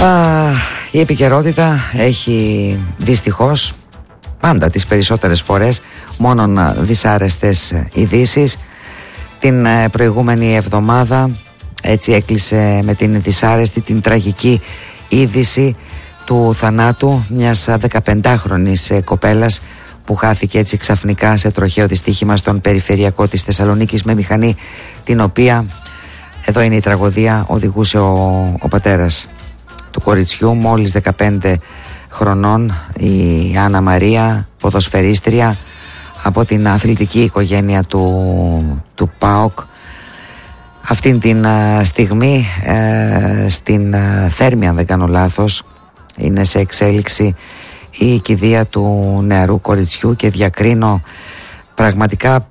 Η επικαιρότητα έχει δυστυχώς πάντα τις περισσότερες φορές μόνον δυσάρεστες ειδήσεις. Την προηγούμενη εβδομάδα έτσι έκλεισε με την δυσάρεστη, την τραγική είδηση του θανάτου μιας 15χρονης κοπέλας που χάθηκε έτσι ξαφνικά σε τροχαίο δυστύχημα στον περιφερειακό της Θεσσαλονίκης με μηχανή την οποία, εδώ είναι η τραγωδία, οδηγούσε ο πατέρας του κοριτσιού, μόλις 15 χρονών, η Άννα Μαρία, ποδοσφαιρίστρια από την αθλητική οικογένεια του ΠΑΟΚ. Αυτήν την στιγμή στην Θέρμη, αν δεν κάνω λάθος, είναι σε εξέλιξη η κηδεία του νεαρού κοριτσιού και διακρίνω πραγματικά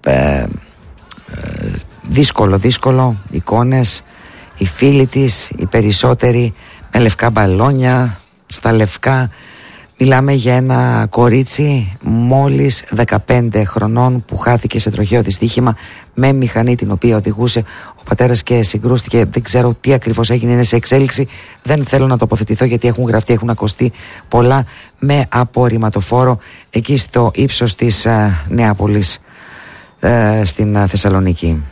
δύσκολο εικόνες. Οι φίλοι της, οι περισσότεροι με λευκά μπαλόνια, στα λευκά. Μιλάμε για ένα κορίτσι μόλις 15 χρονών που χάθηκε σε τροχαίο δυστύχημα με μηχανή την οποία οδηγούσε ο πατέρας και συγκρούστηκε. Δεν ξέρω τι ακριβώς έγινε, είναι σε εξέλιξη. Δεν θέλω να τοποθετηθώ γιατί έχουν γραφτεί, έχουν ακουστεί πολλά με απορριμματοφόρο εκεί στο ύψος της Νεάπολης στην Θεσσαλονίκη.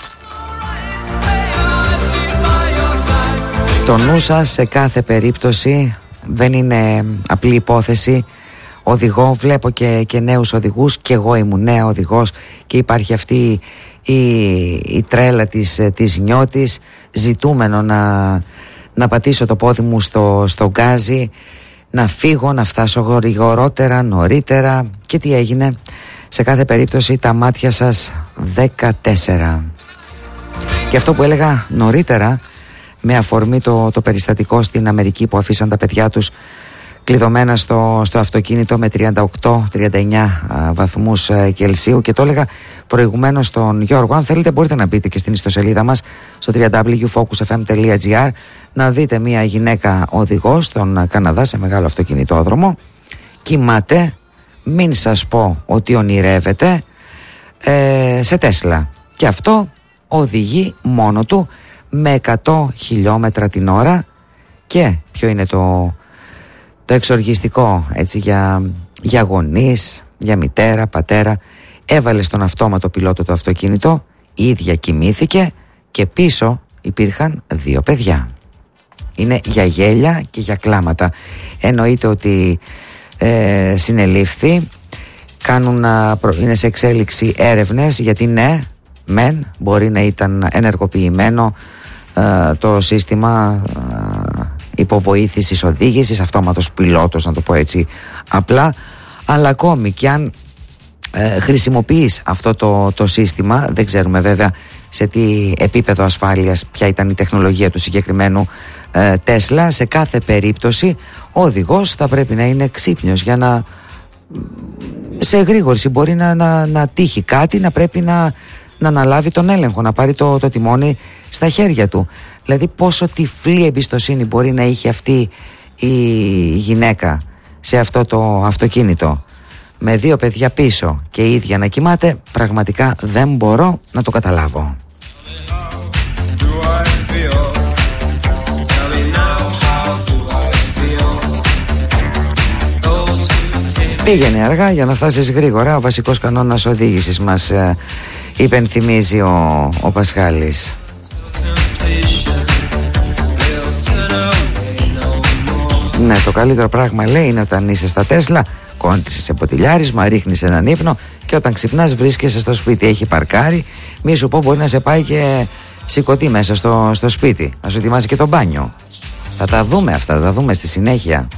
Το νου σας σε κάθε περίπτωση, δεν είναι απλή υπόθεση. Οδηγώ, βλέπω και νέους οδηγούς, και εγώ ήμουν νέα οδηγός και υπάρχει αυτή η τρέλα της νιώτης, ζητούμενο να πατήσω το πόδι μου στο γκάζι, να φύγω, να φτάσω γρηγορότερα, νωρίτερα. Και τι έγινε? Σε κάθε περίπτωση τα μάτια σας 14. Και αυτό που έλεγα νωρίτερα, με αφορμή το περιστατικό στην Αμερική που αφήσαν τα παιδιά τους κλειδωμένα στο αυτοκίνητο με 38-39 βαθμούς Κελσίου, και το έλεγα προηγουμένως στον Γιώργο. Αν θέλετε μπορείτε να μπείτε και στην ιστοσελίδα μας στο www.focusfm.gr να δείτε μια γυναίκα οδηγό στον Καναδά σε μεγάλο αυτοκινητόδρομο. Κοιμάται, μην σας πω ότι ονειρεύεται, σε Τέσλα, και αυτό οδηγεί μόνο του με 100 χιλιόμετρα την ώρα. Και ποιο είναι το εξοργιστικό έτσι για γονείς, για μητέρα, πατέρα? Έβαλε στον αυτόματο πιλότο το αυτοκίνητο, η ίδια κοιμήθηκε και πίσω υπήρχαν 2 παιδιά. Είναι για γέλια και για κλάματα. Εννοείται ότι συνελήφθη, είναι σε εξέλιξη έρευνες, γιατί ναι, μεν μπορεί να ήταν ενεργοποιημένο το σύστημα υποβοήθησης οδήγησης, αυτόματος πιλότος, να το πω έτσι απλά, αλλά ακόμη και αν χρησιμοποιείς αυτό το σύστημα, δεν ξέρουμε βέβαια σε τι επίπεδο ασφάλειας, ποια ήταν η τεχνολογία του συγκεκριμένου Τέσλα. Σε κάθε περίπτωση ο οδηγός θα πρέπει να είναι ξύπνιος για να, σε εγρήγορση μπορεί να τύχει κάτι, να πρέπει να αναλάβει τον έλεγχο, να πάρει το τιμόνι στα χέρια του. Δηλαδή πόσο τυφλή εμπιστοσύνη μπορεί να είχε αυτή η γυναίκα σε αυτό το αυτοκίνητο με 2 παιδιά πίσω και η ίδια να κοιμάται? Πραγματικά δεν μπορώ να το καταλάβω. Πήγαινε αργά για να φτάσεις γρήγορα, ο βασικός κανόνας οδήγησης μας υπενθυμίζει ο Πασχάλης. Ναι, το καλύτερο πράγμα, λέει, είναι όταν είσαι στα Τέσλα, κόντρισες σε ποτηλιάρισμα, ρίχνεις έναν ύπνο και όταν ξυπνάς βρίσκεσαι στο σπίτι. Έχει παρκάρει, μη σου πω μπορεί να σε πάει και σηκωτή μέσα στο σπίτι, να σου ετοιμάσει και το μπάνιο. Θα τα δούμε αυτά, θα τα δούμε στη συνέχεια.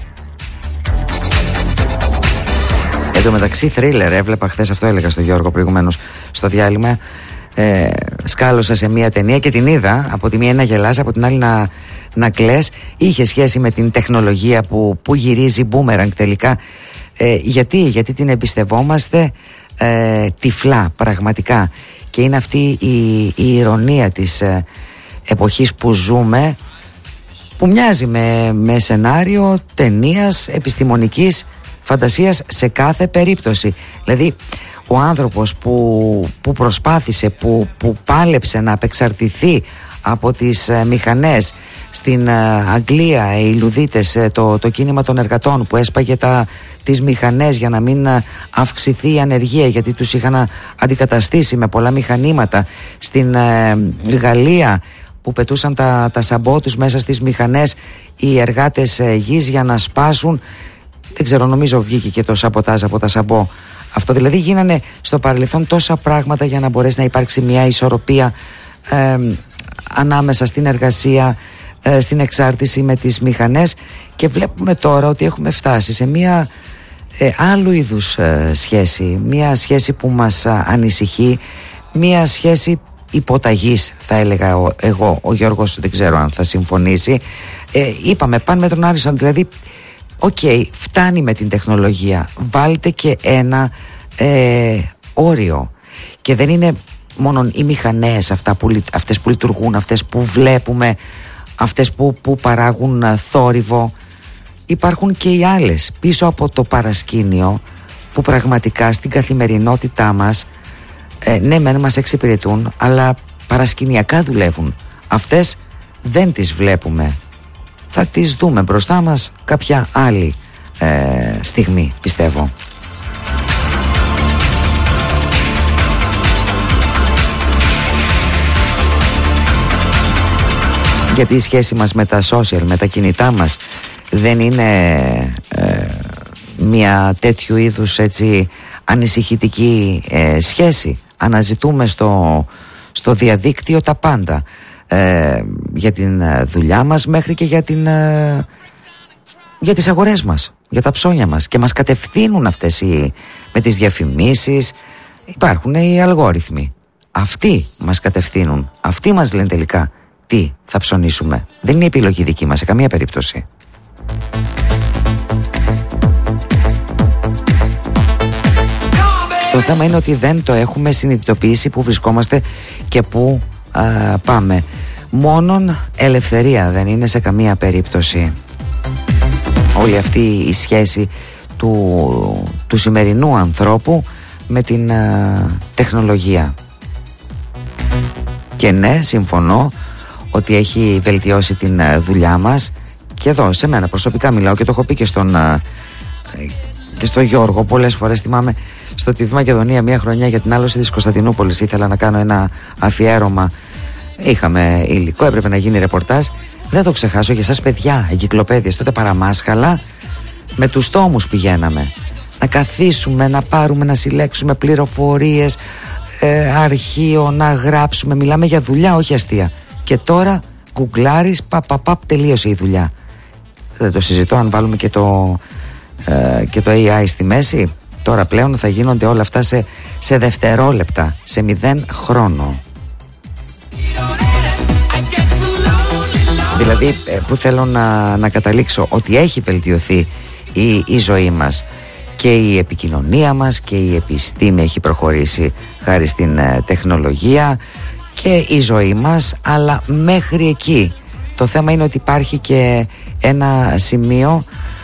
Εν τω μεταξύ θρίλερ έβλεπα χθες, αυτό έλεγα στον Γιώργο προηγουμένως στο διάλειμμα. Σκάλωσα σε μια ταινία και την είδα, από τη μία να γελάς, από την άλλη να κλαις. Είχε σχέση με την τεχνολογία που γυρίζει boomerang τελικά. Γιατί την εμπιστευόμαστε τυφλά πραγματικά. Και είναι αυτή η ηρωνία της εποχής που ζούμε, που μοιάζει με σενάριο ταινίας επιστημονικής φαντασίας σε κάθε περίπτωση. Δηλαδή ο άνθρωπος που προσπάθησε, που πάλεψε να απεξαρτηθεί από τις μηχανές. Στην Αγγλία οι Λουδίτες, το κίνημα των εργατών που έσπαγε τις μηχανές για να μην αυξηθεί η ανεργία, γιατί τους είχαν αντικαταστήσει με πολλά μηχανήματα. Στην Γαλλία που πετούσαν τα σαμπό τους μέσα στις μηχανές οι εργάτες γης για να σπάσουν. Δεν ξέρω, νομίζω βγήκε και το σαμποτάζ από τα σαμπό. Αυτό δηλαδή, γίνανε στο παρελθόν τόσα πράγματα για να μπορέσει να υπάρξει μια ισορροπία ανάμεσα στην εργασία, στην εξάρτηση με τις μηχανές, και βλέπουμε τώρα ότι έχουμε φτάσει σε μια άλλου είδους σχέση, μια σχέση που μας ανησυχεί, μια σχέση υποταγής, θα έλεγα εγώ. Ο Γιώργος δεν ξέρω αν θα συμφωνήσει. Είπαμε πάνε με τον Άρισον, δηλαδή φτάνει με την τεχνολογία, βάλτε και ένα όριο. Και δεν είναι μόνο οι μηχανές αυτές που λειτουργούν, αυτές που βλέπουμε, αυτές που παράγουν θόρυβο. Υπάρχουν και οι άλλες πίσω από το παρασκήνιο που πραγματικά στην καθημερινότητά μας ναι μεν μας εξυπηρετούν, αλλά παρασκηνιακά δουλεύουν. Αυτές δεν τις βλέπουμε. Θα τις δούμε μπροστά μας κάποια άλλη στιγμή, πιστεύω. Γιατί η σχέση μας με τα social, με τα κινητά μας, δεν είναι μια τέτοιου είδους έτσι ανησυχητική σχέση. Αναζητούμε στο διαδίκτυο τα πάντα, για την δουλειά μας μέχρι και για τις αγορές μας, για τα ψώνια μας, και μας κατευθύνουν αυτές με τις διαφημίσεις. Υπάρχουν οι αλγόριθμοι, αυτοί μας κατευθύνουν, αυτοί μας λένε τελικά τι θα ψωνίσουμε. Δεν είναι επιλογή δική μας σε καμία περίπτωση. Το θέμα είναι ότι δεν το έχουμε συνειδητοποιήσει που βρισκόμαστε και που πάμε. Μόνον ελευθερία δεν είναι σε καμία περίπτωση. Όλη αυτή η σχέση του σημερινού ανθρώπου με την τεχνολογία. Και ναι, συμφωνώ ότι έχει βελτιώσει την δουλειά μας, και εδώ σε μένα προσωπικά μιλάω και το έχω πει και στον Γιώργο πολλές φορές. Θυμάμαι στο TV Μακεδονία μια χρονιά για την άλωση της Κωνσταντινούπολης ήθελα να κάνω ένα αφιέρωμα, είχαμε υλικό, έπρεπε να γίνει ρεπορτάζ. Δεν το ξεχάσω για εσάς παιδιά, εγκυκλοπαίδειες, τότε παραμάσχαλα με τους τόμους πηγαίναμε να καθίσουμε, να πάρουμε, να συλλέξουμε πληροφορίες, αρχείο, να γράψουμε. Μιλάμε για δουλειά, όχι αστεία. Και τώρα γκουγκλάρεις, τελείωσε η δουλειά. Δεν το συζητώ αν βάλουμε και το AI στη μέση. Τώρα πλέον θα γίνονται όλα αυτά σε δευτερόλεπτα, σε 0 χρόνο. Δηλαδή που θέλω να καταλήξω, ότι έχει βελτιωθεί η ζωή μας και η επικοινωνία μας και η επιστήμη έχει προχωρήσει χάρη στην τεχνολογία και η ζωή μας, αλλά μέχρι εκεί. Το θέμα είναι ότι υπάρχει και ένα σημείο,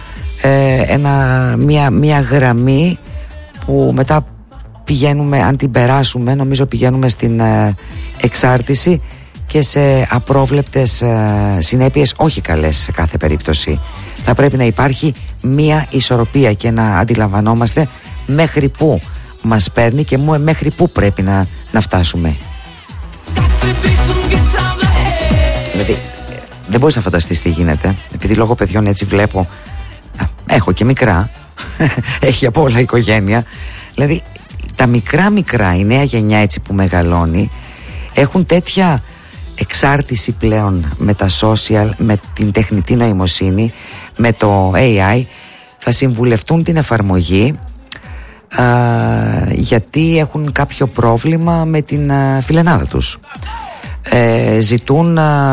μια γραμμή που μετά πηγαίνουμε, αν την περάσουμε, νομίζω πηγαίνουμε στην εξάρτηση και σε απρόβλεπτες συνέπειες όχι καλές σε κάθε περίπτωση. Θα πρέπει να υπάρχει μια ισορροπία και να αντιλαμβανόμαστε μέχρι πού μας παίρνει και μέχρι πού πρέπει να φτάσουμε. Δηλαδή δεν μπορείς να φανταστείς τι γίνεται, επειδή λόγω παιδιών έτσι βλέπω, έχω και μικρά έχει από όλα η οικογένεια. Δηλαδή τα μικρά, η νέα γενιά έτσι που μεγαλώνει, έχουν τέτοια εξάρτηση πλέον με τα social, με την τεχνητή νοημοσύνη, με το AI. Θα συμβουλευτούν την εφαρμογή γιατί έχουν κάποιο πρόβλημα με την φιλενάδα τους. Ζητούν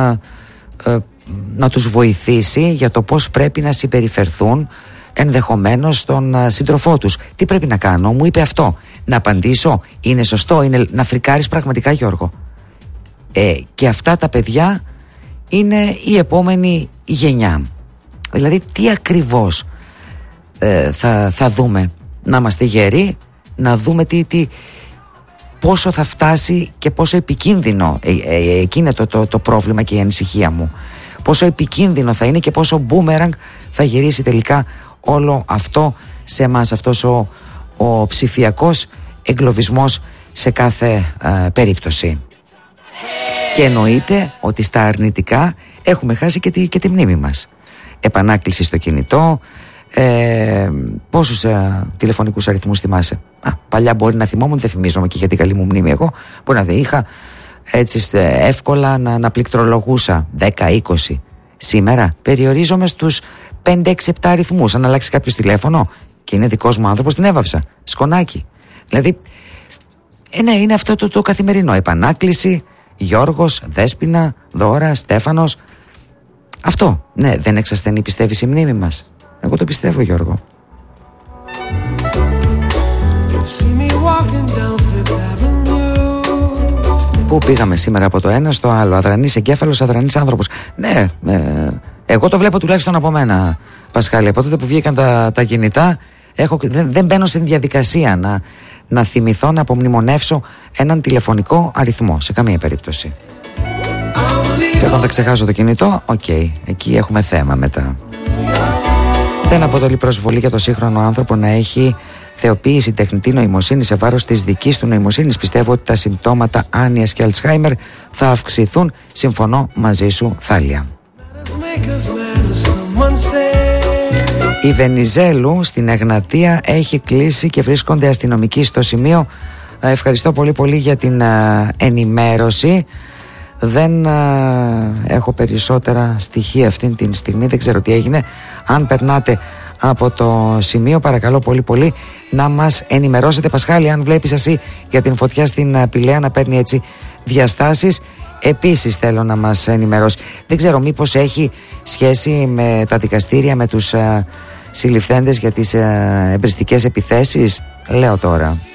να τους βοηθήσει για το πώς πρέπει να συμπεριφερθούν ενδεχομένως στον σύντροφό τους. Τι πρέπει να κάνω, μου είπε αυτό. Να απαντήσω, είναι σωστό, είναι να φρικάρεις πραγματικά, Γιώργο? Και αυτά τα παιδιά είναι η επόμενη γενιά. Δηλαδή τι ακριβώς θα δούμε? Να είμαστε γεροί, να δούμε πόσο θα φτάσει και πόσο επικίνδυνο εκεί είναι το πρόβλημα και η ανησυχία μου. Πόσο επικίνδυνο θα είναι και πόσο μπούμεραγκ θα γυρίσει τελικά όλο αυτό σε εμάς, αυτός ο ψηφιακός εγκλωβισμός σε κάθε περίπτωση. Και εννοείται ότι στα αρνητικά έχουμε χάσει και τη μνήμη μας. Επανάκληση στο κινητό. Πόσους τηλεφωνικούς αριθμούς θυμάσαι? Παλιά μπορεί να θυμόμουν, δεν θυμίζομαι και για την καλή μου μνήμη εγώ. Μπορεί να δεν είχα έτσι εύκολα να πληκτρολογούσα 10-20. Σήμερα περιορίζομαι στους 5-6-7 αριθμούς. Αν αλλάξει κάποιος τηλέφωνο και είναι δικός μου άνθρωπος, την έβαψα. Σκονάκι. Δηλαδή, ναι, είναι αυτό το καθημερινό. Επανάκληση, Γιώργος, Δέσποινα, Δώρα, Στέφανος. Αυτό, ναι, δεν εξασθενεί, πιστεύεις, η μνήμη μας? Εγώ το πιστεύω, Γιώργο. Πού πήγαμε σήμερα από το ένα στο άλλο? Αδρανής εγκέφαλος, αδρανής άνθρωπος. Ναι, εγώ το βλέπω τουλάχιστον από μένα, Πασχάλη. Από τότε που βγήκαν τα κινητά, δεν μπαίνω στην διαδικασία να θυμηθώ, να απομνημονεύσω έναν τηλεφωνικό αριθμό, σε καμία περίπτωση. Και όταν θα ξεχάσω το κινητό, εκεί έχουμε θέμα μετά. Δεν αποτελεί προσβολή για το σύγχρονο άνθρωπο να έχει θεοποίηση τεχνητή νοημοσύνη σε βάρος της δικής του νοημοσύνης. Πιστεύω ότι τα συμπτώματα άνοιας και Αλτσχάιμερ θα αυξηθούν. Συμφωνώ μαζί σου, Θάλια. Η Βενιζέλου στην Εγνατία έχει κλείσει και βρίσκονται αστυνομικοί στο σημείο. Ευχαριστώ πολύ για την ενημέρωση. Δεν έχω περισσότερα στοιχεία αυτή τη στιγμή, δεν ξέρω τι έγινε. Αν περνάτε από το σημείο, παρακαλώ πολύ να μας ενημερώσετε. Πασχάλη, αν βλέπεις εσύ για την φωτιά στην Πηλαία να παίρνει έτσι διαστάσεις, επίσης θέλω να μας ενημερώσει. Δεν ξέρω μήπως έχει σχέση με τα δικαστήρια, με τους συλληφθέντες για τις εμπριστικές επιθέσεις, λέω τώρα.